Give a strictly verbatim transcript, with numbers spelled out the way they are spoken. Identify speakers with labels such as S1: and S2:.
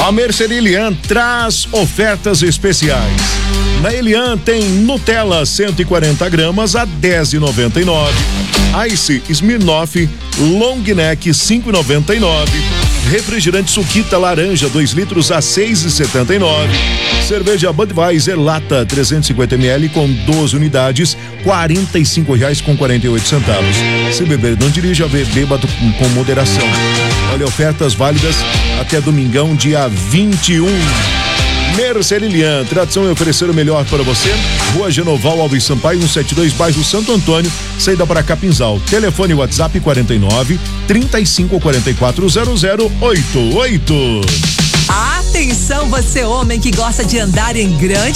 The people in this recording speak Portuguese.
S1: A Mercearia Elian traz ofertas especiais. Na Elian tem Nutella cento e quarenta gramas a dez reais e noventa e nove centavos. Ice Smirnoff Long Neck cinco reais e noventa e nove centavos. Refrigerante Suquita laranja dois litros a seis reais e setenta e nove centavos. Cerveja Budweiser lata trezentos e cinquenta mililitros com doze unidades, quarenta e cinco reais com quarenta e oito centavos. Se beber não dirija, beba com moderação. Olha, ofertas válidas até domingão, dia vinte e um. Mercearia Elian, tradição é oferecer o melhor para você. Rua Genoval Alves Sampaio, cento e setenta e dois, bairro Santo Antônio, saída para Capinzal. Telefone WhatsApp quarenta e nove, trinta e cinco, quarenta e quatro, zero zero oito oito.
S2: Atenção, você homem que gosta de andar em grande